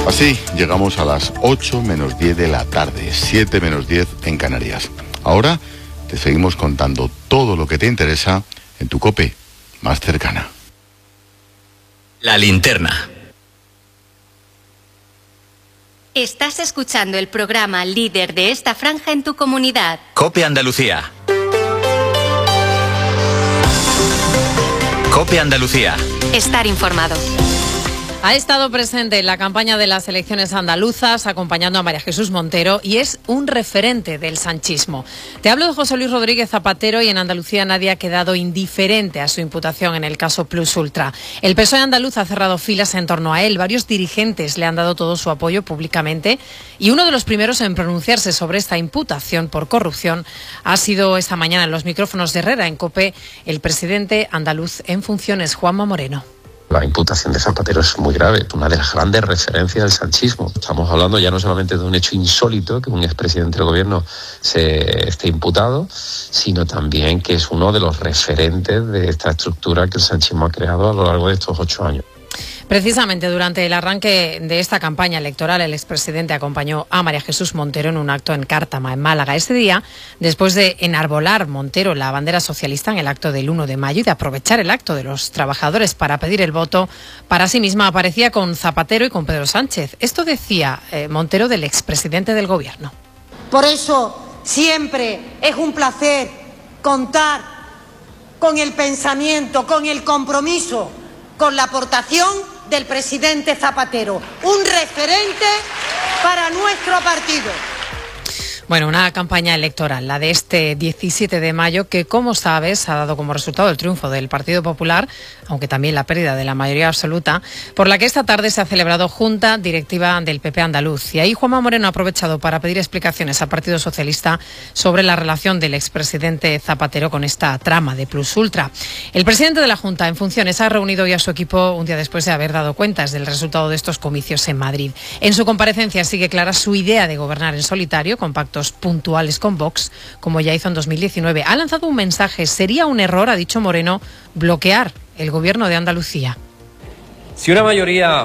Así llegamos a las 8 menos 10 de la tarde, 7 menos 10 en Canarias. Ahora te seguimos contando todo lo que te interesa en tu COPE más cercana. La linterna. Estás escuchando el programa líder de esta franja en tu comunidad. COPE Andalucía. COPE Andalucía. Estar informado. Ha estado presente en la campaña de las elecciones andaluzas, acompañando a María Jesús Montero, y es un referente del sanchismo. Te hablo de José Luis Rodríguez Zapatero, y en Andalucía nadie ha quedado indiferente a su imputación en el caso Plus Ultra. El PSOE andaluz ha cerrado filas en torno a él. Varios dirigentes le han dado todo su apoyo públicamente, y uno de los primeros en pronunciarse sobre esta imputación por corrupción ha sido esta mañana en los micrófonos de Herrera en COPE el presidente andaluz en funciones, Juanma Moreno. La imputación de Zapatero es muy grave, una de las grandes referencias del sanchismo. Estamos hablando ya no solamente de un hecho insólito, que un expresidente del gobierno se esté imputado, sino también que es uno de los referentes de esta estructura que el sanchismo ha creado a lo largo de estos 8 años. Precisamente durante el arranque de esta campaña electoral, el expresidente acompañó a María Jesús Montero en un acto en Cártama, en Málaga. Ese día, después de enarbolar Montero la bandera socialista en el acto del 1 de mayo y de aprovechar el acto de los trabajadores para pedir el voto para sí misma, aparecía con Zapatero y con Pedro Sánchez. Esto decía Montero del expresidente del gobierno. Por eso siempre es un placer contar con el pensamiento, con el compromiso, con la aportación del presidente Zapatero, un referente para nuestro partido. Bueno, una campaña electoral, la de este 17 de mayo, que, como sabes, ha dado como resultado el triunfo del Partido Popular, aunque también la pérdida de la mayoría absoluta, por la que esta tarde se ha celebrado Junta Directiva del PP andaluz. Y ahí Juanma Moreno ha aprovechado para pedir explicaciones al Partido Socialista sobre la relación del expresidente Zapatero con esta trama de Plus Ultra. El presidente de la Junta en funciones ha reunido hoy a su equipo un día después de haber dado cuentas del resultado de estos comicios en Madrid. En su comparecencia sigue clara su idea de gobernar en solitario, con pactos puntuales con Vox, como ya hizo en 2019. Ha lanzado un mensaje. Sería un error, ha dicho Moreno, bloquear el gobierno de Andalucía. Si una mayoría